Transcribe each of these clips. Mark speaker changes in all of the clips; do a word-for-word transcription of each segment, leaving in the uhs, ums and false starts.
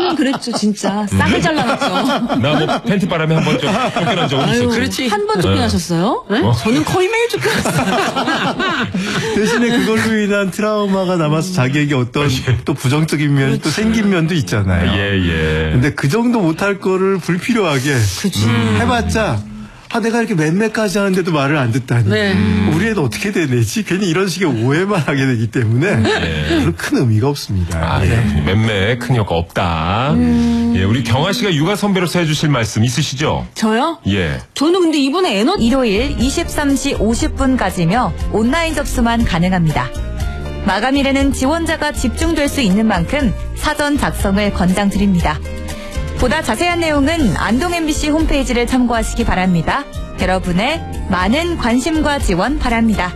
Speaker 1: 저는 그랬죠, 진짜. 싹을 잘라놨죠.
Speaker 2: 나 뭐 팬티 바람에 한 번 좀 쫓겨난 적은 있었지.
Speaker 3: 그렇지.
Speaker 1: 한 번 쫓겨나셨어요?
Speaker 3: 네?
Speaker 2: 어?
Speaker 1: 저는 거의 매일 쫓겨났어요.
Speaker 4: 대신에 그걸로 인한 트라우마가 남아서 자기에게 어떤 또 부정적인 면이 또 생긴 면도 있잖아요.
Speaker 2: 예, 예.
Speaker 4: 근데 그 정도 못할 거를 불필요하게 음, 해봤자 아 내가 이렇게 맴매까지 하는데도 말을 안 듣다니
Speaker 3: 네.
Speaker 4: 우리 애도 어떻게 되내지 괜히 이런 식의 오해만 하게 되기 때문에 별로 큰 의미가 없습니다.
Speaker 2: 아, 예. 맴매 큰 효과 없다.
Speaker 1: 음.
Speaker 2: 예, 우리 경아 씨가 육아 선배로서 해주실 말씀 있으시죠?
Speaker 1: 저요?
Speaker 2: 예.
Speaker 1: 저는 근데 이번에 에너지
Speaker 5: 일요일 이십삼 시 오십 분까지며 온라인 접수만 가능합니다. 마감일에는 지원자가 집중될 수 있는 만큼 사전 작성을 권장드립니다. 보다 자세한 내용은 안동 엠비씨 홈페이지를 참고하시기 바랍니다. 여러분의 많은 관심과 지원 바랍니다.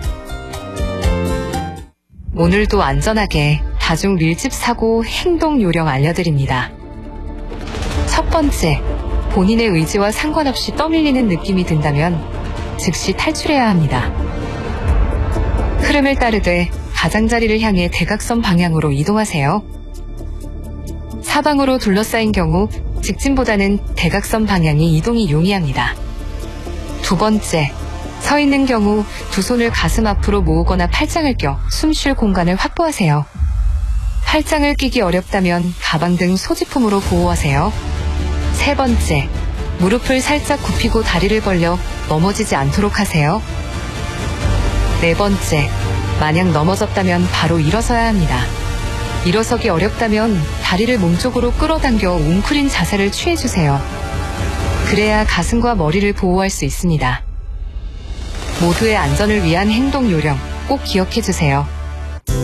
Speaker 5: 오늘도 안전하게 다중 밀집 사고 행동 요령 알려드립니다. 첫 번째, 본인의 의지와 상관없이 떠밀리는 느낌이 든다면 즉시 탈출해야 합니다. 흐름을 따르되 가장자리를 향해 대각선 방향으로 이동하세요. 사방으로 둘러싸인 경우 직진보다는 대각선 방향이 이동이 용이합니다. 두 번째, 서 있는 경우 두 손을 가슴 앞으로 모으거나 팔짱을 껴 숨 쉴 공간을 확보하세요. 팔짱을 끼기 어렵다면 가방 등 소지품으로 보호하세요. 세 번째, 무릎을 살짝 굽히고 다리를 벌려 넘어지지 않도록 하세요. 네 번째, 만약 넘어졌다면 바로 일어서야 합니다. 일어서기 어렵다면 다리를 몸쪽으로 끌어당겨 웅크린 자세를 취해주세요. 그래야 가슴과 머리를 보호할 수 있습니다. 모두의 안전을 위한 행동 요령 꼭 기억해주세요.